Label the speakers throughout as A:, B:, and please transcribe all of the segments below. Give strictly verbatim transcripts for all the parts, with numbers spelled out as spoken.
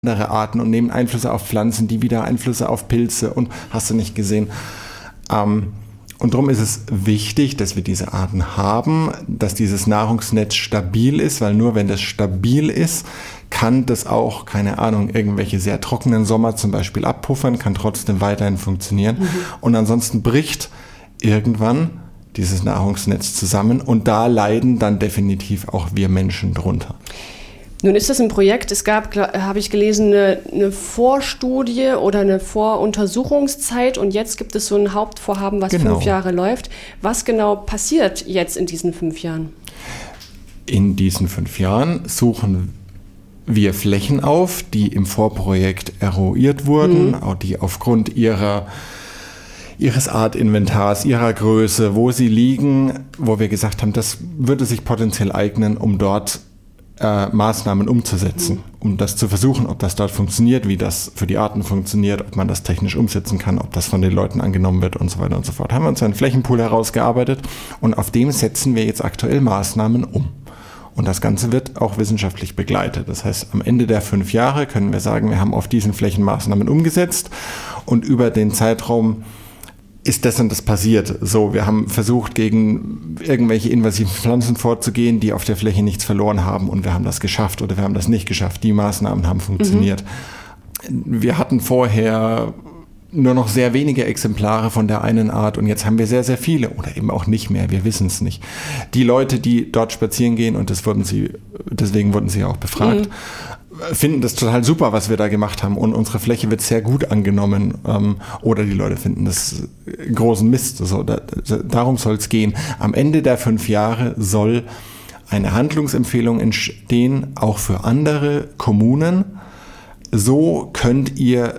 A: andere Arten und nehmen Einflüsse auf Pflanzen, die wieder Einflüsse auf Pilze und hast du nicht gesehen. Ähm, und darum ist es wichtig, dass wir diese Arten haben, dass dieses Nahrungsnetz stabil ist, weil nur wenn das stabil ist, kann das auch, keine Ahnung, irgendwelche sehr trockenen Sommer zum Beispiel abpuffern, kann trotzdem weiterhin funktionieren. Mhm. Und ansonsten bricht irgendwann dieses Nahrungsnetz zusammen und da leiden dann definitiv auch wir Menschen drunter.
B: Nun ist das ein Projekt, es gab, habe ich gelesen, eine, eine Vorstudie oder eine Voruntersuchungszeit und jetzt gibt es so ein Hauptvorhaben, was genau. fünf Jahre läuft. Was genau passiert jetzt in diesen fünf Jahren?
A: In diesen fünf Jahren suchen wir Flächen auf, die im Vorprojekt eruiert wurden, mhm. die aufgrund ihrer ihres Artinventars, ihrer Größe, wo sie liegen, wo wir gesagt haben, das würde sich potenziell eignen, um dort äh, Maßnahmen umzusetzen, mhm. um das zu versuchen, ob das dort funktioniert, wie das für die Arten funktioniert, ob man das technisch umsetzen kann, ob das von den Leuten angenommen wird und so weiter und so fort. Haben wir uns einen Flächenpool herausgearbeitet und auf dem setzen wir jetzt aktuell Maßnahmen um. Und das Ganze wird auch wissenschaftlich begleitet. Das heißt, am Ende der fünf Jahre können wir sagen, wir haben auf diesen Flächen Maßnahmen umgesetzt und über den Zeitraum ist das und das passiert. So, wir haben versucht, gegen irgendwelche invasiven Pflanzen vorzugehen, die auf der Fläche nichts verloren haben und wir haben das geschafft oder wir haben das nicht geschafft. Die Maßnahmen haben funktioniert. Mhm. Wir hatten vorher nur noch sehr wenige Exemplare von der einen Art und jetzt haben wir sehr, sehr viele oder eben auch nicht mehr, wir wissen es nicht. Die Leute, die dort spazieren gehen und das wurden sie, deswegen wurden sie auch befragt, mhm. finden das total super, was wir da gemacht haben und unsere Fläche wird sehr gut angenommen ähm, oder die Leute finden das großen Mist. So, da, darum soll es gehen. Am Ende der fünf Jahre soll eine Handlungsempfehlung entstehen, auch für andere Kommunen. So könnt ihr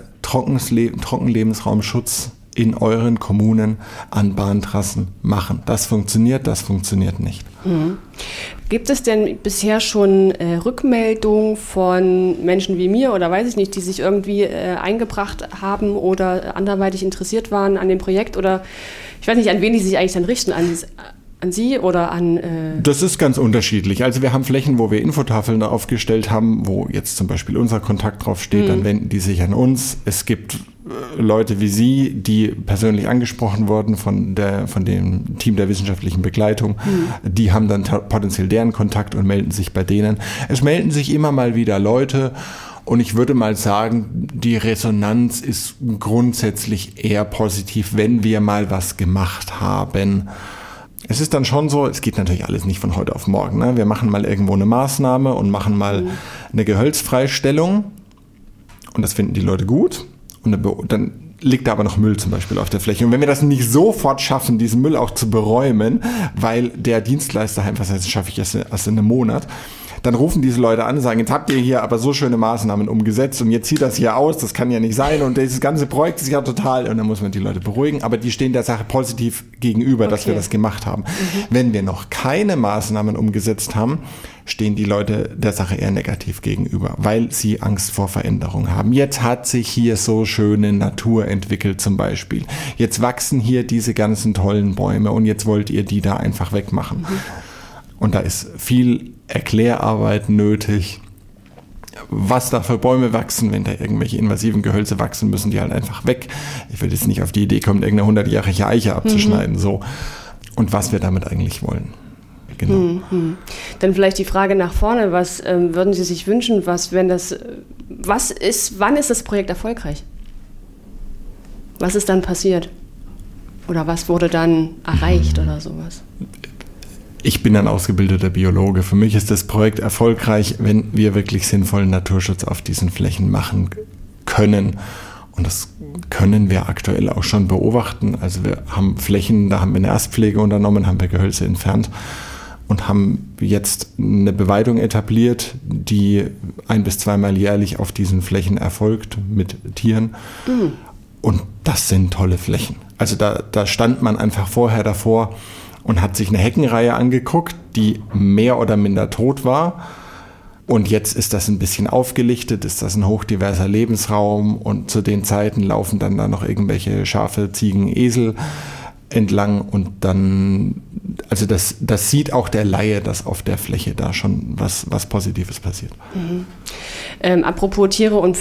A: Trockenlebensraumschutz in euren Kommunen an Bahntrassen machen. Das funktioniert, das funktioniert nicht.
B: Mhm. Gibt es denn bisher schon äh, Rückmeldungen von Menschen wie mir oder weiß ich nicht, die sich irgendwie äh, eingebracht haben oder anderweitig interessiert waren an dem Projekt oder ich weiß nicht, an wen die sich eigentlich dann richten, an An Sie oder an... Äh
A: das ist ganz unterschiedlich. Also wir haben Flächen, wo wir Infotafeln aufgestellt haben, wo jetzt zum Beispiel unser Kontakt drauf steht, mhm. dann wenden die sich an uns. Es gibt äh, Leute wie Sie, die persönlich angesprochen wurden von, der, von dem Team der wissenschaftlichen Begleitung. Mhm. Die haben dann t- potenziell deren Kontakt und melden sich bei denen. Es melden sich immer mal wieder Leute und ich würde mal sagen, die Resonanz ist grundsätzlich eher positiv, wenn wir mal was gemacht haben. Es ist dann schon so, es geht natürlich alles nicht von heute auf morgen. Ne? Wir machen mal irgendwo eine Maßnahme und machen mal mhm. eine Gehölzfreistellung und das finden die Leute gut und dann liegt da aber noch Müll zum Beispiel auf der Fläche. Und wenn wir das nicht sofort schaffen, diesen Müll auch zu beräumen, weil der Dienstleister einfach sagt, das schaffe ich erst, erst in einem Monat, dann rufen diese Leute an und sagen, jetzt habt ihr hier aber so schöne Maßnahmen umgesetzt und jetzt sieht das hier aus, das kann ja nicht sein und dieses ganze Projekt ist ja total, und dann muss man die Leute beruhigen, aber die stehen der Sache positiv gegenüber, okay. dass wir das gemacht haben. Mhm. Wenn wir noch keine Maßnahmen umgesetzt haben, stehen die Leute der Sache eher negativ gegenüber, weil sie Angst vor Veränderung haben. Jetzt hat sich hier so schöne Natur entwickelt zum Beispiel. Jetzt wachsen hier diese ganzen tollen Bäume und jetzt wollt ihr die da einfach wegmachen. Mhm. Und da ist viel Erklärarbeit nötig, was da für Bäume wachsen, wenn da irgendwelche invasiven Gehölze wachsen, müssen die halt einfach weg. Ich will jetzt nicht auf die Idee kommen, irgendeine hundertjährige Eiche abzuschneiden, mhm. so. Und was wir damit eigentlich wollen. Genau.
B: Mhm. Dann vielleicht die Frage nach vorne, was ähm, würden Sie sich wünschen, was, wenn das, was ist, wann ist das Projekt erfolgreich? Was ist dann passiert? Oder was wurde dann erreicht oder sowas?
A: Ich bin ein ausgebildeter Biologe. Für mich ist das Projekt erfolgreich, wenn wir wirklich sinnvollen Naturschutz auf diesen Flächen machen können. Und das können wir aktuell auch schon beobachten. Also wir haben Flächen, da haben wir eine Erstpflege unternommen, haben wir Gehölze entfernt und haben jetzt eine Beweidung etabliert, die ein- bis zweimal jährlich auf diesen Flächen erfolgt mit Tieren. Mhm. Und das sind tolle Flächen. Also da, da stand man einfach vorher davor und hat sich eine Heckenreihe angeguckt, die mehr oder minder tot war. Und jetzt ist das ein bisschen aufgelichtet, ist das ein hochdiverser Lebensraum und zu den Zeiten laufen dann da noch irgendwelche Schafe, Ziegen, Esel entlang und dann, also das, das sieht auch der Laie, dass auf der Fläche da schon was, was Positives passiert.
B: Mhm. Ähm, apropos Tiere und